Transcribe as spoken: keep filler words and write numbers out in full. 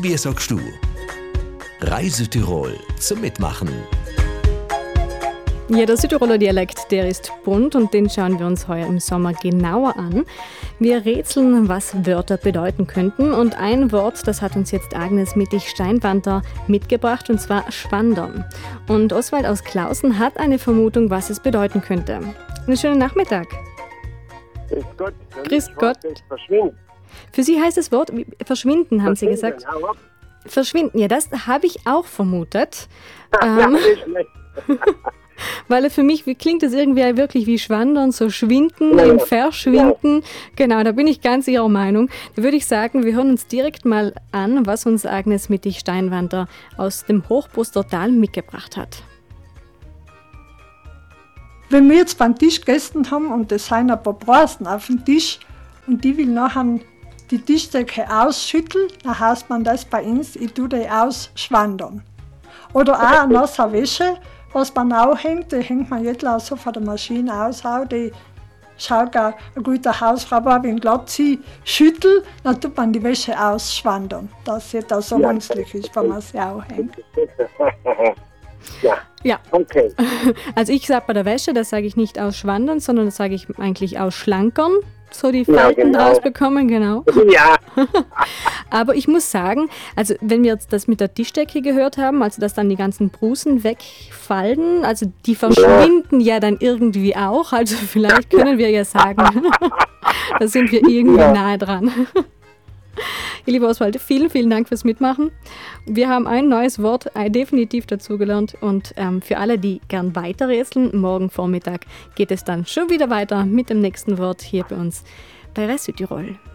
Wie sagst du? Reise Tirol zum Mitmachen. Ja, der Südtiroler Dialekt, der ist bunt und den schauen wir uns heuer im Sommer genauer an. Wir rätseln, was Wörter bedeuten könnten und ein Wort, das hat uns jetzt Agnes Mittig-Steinwanter mitgebracht, und zwar Schwandern. Und Oswald aus Klausen hat eine Vermutung, was es bedeuten könnte. Einen schönen Nachmittag. Grüß Gott. Grüß Gott. Verschwinden. Für Sie heißt das Wort verschwinden, haben Sie gesagt? Hau ab. Verschwinden, ja, das habe ich auch vermutet. Ja, ähm, nicht schlecht. Weil für mich wie, klingt es irgendwie wirklich wie Schwandern, so schwinden, Ja, im ja. Verschwinden. Genau, da bin ich ganz Ihrer Meinung. Da würde ich sagen, wir hören uns direkt mal an, was uns Agnes Mittig-Steinwanter aus dem Hochbustertal mitgebracht hat. Wenn wir jetzt beim Tisch gegessen haben und es sind ein paar Brasen auf dem Tisch und die will nachher die Tischdecke ausschütteln, dann heißt man das bei uns, ich tue die ausschwandern. Oder auch eine nasse Wäsche, was man auch hängt, die hängt man jetzt auch so von der Maschine aus, auch, die schaut auch ein guter Hausfrau, aber wenn glatt sie schüttelt, dann tut man die Wäsche ausschwandern. Das jetzt auch so Ja. runzlig ist, wenn man sie auch hängt. Ja, Ja, okay. also ich sage bei der Wäsche, das sage ich nicht ausschwandern, sondern das sage ich eigentlich ausschlankern. So die Ja, Falten genau. rausbekommen, genau. Ja, Aber ich muss sagen, also wenn wir jetzt das mit der Tischdecke gehört haben, also dass dann die ganzen Brusen wegfallen, also die verschwinden ja, ja dann irgendwie auch, also vielleicht können wir ja sagen, da sind wir irgendwie Ja. nahe dran. Ihr lieber Oswald, vielen, vielen Dank fürs Mitmachen. Wir haben ein neues Wort äh, definitiv dazugelernt und ähm, für alle, die gern weiterrätseln, morgen Vormittag geht es dann schon wieder weiter mit dem nächsten Wort hier bei uns bei Reis Südtirol.